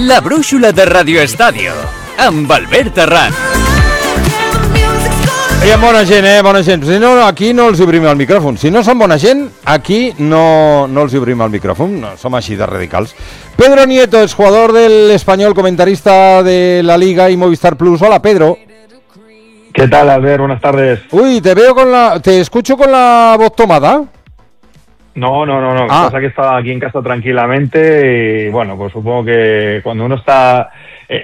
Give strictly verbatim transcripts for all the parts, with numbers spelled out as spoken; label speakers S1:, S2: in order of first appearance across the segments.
S1: La brúixola de Radio Estadio, amb Albert Terrán.
S2: Hi ha bona gent, eh? Bona gent. Si no, aquí no els obrim el micròfon. Si no són bona gent, aquí no, no els obrim el micròfon. No, som així de radicals. Pedro Nieto es jugador del Español, comentarista de la Liga y Movistar Plus. Hola, Pedro.
S3: ¿Qué tal, Albert? Buenas tardes.
S2: Uy, te veo con la... ¿Te escucho con la voz tomada?
S3: No, no, no, no.
S2: Ah.
S3: Pasa que estaba aquí en casa tranquilamente y, bueno, pues supongo que cuando uno está eh,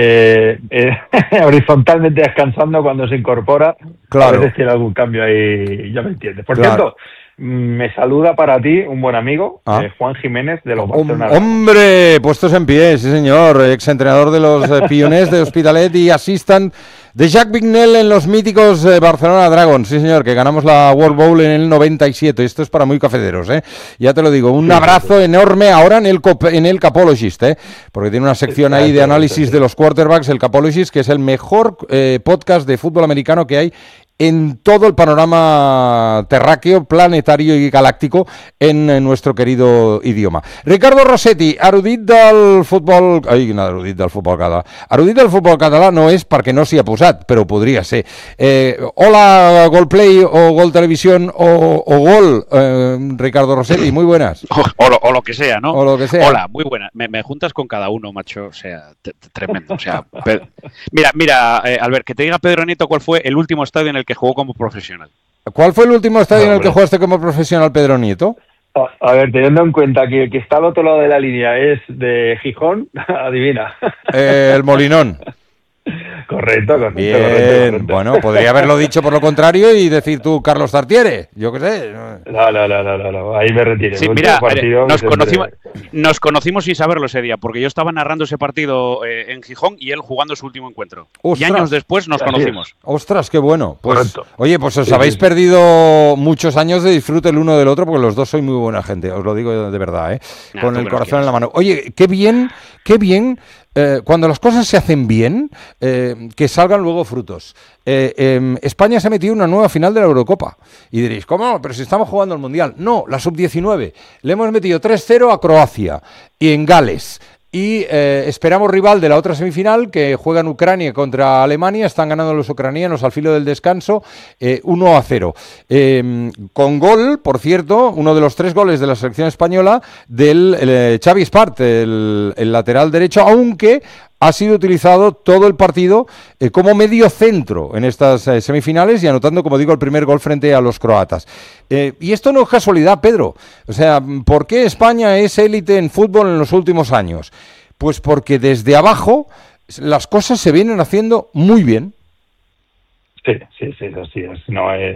S3: eh, eh, eh, horizontalmente descansando, cuando se incorpora,
S2: Claro.
S3: a veces tiene algún cambio ahí, ya me entiendes. Por
S2: Claro.
S3: cierto, me saluda para ti un buen amigo,
S2: Ah.
S3: eh, Juan Jiménez, de los
S2: Hom-
S3: Barcelona.
S2: Hombre, puestos en pie, sí señor, exentrenador de los eh, Pioners de Hospitalet y assistant de Jacques Vignel en los míticos eh, Barcelona Dragons, sí señor, que ganamos la World Bowl en el noventa y siete, esto es para muy cafederos, ¿eh? Ya te lo digo, un
S3: Sí,
S2: abrazo
S3: sí, sí.
S2: enorme ahora en el, cop- en el Capologist, ¿eh? Porque tiene una sección ahí de análisis de los quarterbacks, el Capologist, que es el mejor eh, podcast de fútbol americano que hay en todo el panorama terráqueo, planetario i galàctico en nuestro querido idioma. Ricardo Rossetti, erudit del futbol... Ai, no, erudit del futbol català. Erudit del futbol català no és perquè no s'hi ha posat, però podria ser. Eh, hola, Golplay o Gol Televisión o, o Gol, eh, Ricardo Rossetti, muy buenas.
S4: O, o, lo, o lo que sea, ¿no?
S2: O lo que sea.
S4: Hola, muy buena. Me, me juntas con cada uno, macho. O sea, t- t- tremendo. O sea, Pe- mira, mira, eh, Albert, que te diga Pedro Nieto cuál fue el último estadio en el que jugó como profesional.
S2: ¿Cuál fue el último estadio en el que
S3: Hombre.
S2: jugaste como profesional, Pedro Nieto?
S3: A, a ver, teniendo en cuenta que el que está al otro lado de la línea es de Gijón, adivina.
S2: Eh, el Molinón.
S3: Correcto, correcto.
S2: Bien,
S3: correcto, correcto.
S2: bueno, podría haberlo dicho por lo contrario y decir tú Carlos Tartiere, yo qué sé.
S3: No, no, no, no, no, no, ahí me retiro.
S4: Sí,
S3: El
S4: mira,
S3: último partido
S4: eh, nos,
S3: que
S4: conocimos,
S3: tendré.
S4: nos conocimos sin saberlo ese día, porque yo estaba narrando ese partido eh, en Gijón y él jugando su último encuentro.
S2: Ostras.
S4: Y años después nos
S3: Así es.
S4: conocimos.
S2: Ostras, qué bueno. Pues,
S3: Correcto.
S2: oye, pues os
S3: Sí,
S2: habéis
S3: sí, sí.
S2: perdido muchos años de disfrute el uno del otro, porque los dos sois muy buena gente, os lo digo de verdad, ¿eh?
S4: Nah,
S2: Con
S4: tú
S2: el
S4: que nos
S2: corazón en
S4: quieres.
S2: la mano. Oye, qué bien, qué bien, eh, cuando las cosas se hacen bien, eh, que salgan luego frutos. Eh, eh, España se ha metido en una nueva final de la Eurocopa. Y diréis, ¿cómo? Pero si estamos jugando el Mundial. No, la sub diecinueve. Le hemos metido tres cero a Croacia y en Gales. Y eh, esperamos rival de la otra semifinal, que juegan Ucrania contra Alemania. Están ganando los ucranianos al filo del descanso, eh, uno a cero. Eh, con gol, por cierto, uno de los tres goles de la selección española del eh, Xavi Espart, el, el lateral derecho, aunque ha sido utilizado todo el partido eh, como medio centro en estas eh, semifinales y anotando, como digo, el primer gol frente a los croatas. Eh, y esto no es casualidad, Pedro. O sea, ¿por qué España es élite en fútbol en los últimos años? Pues porque desde abajo las cosas se vienen haciendo muy bien.
S3: Sí, sí, sí, así es. No, eh,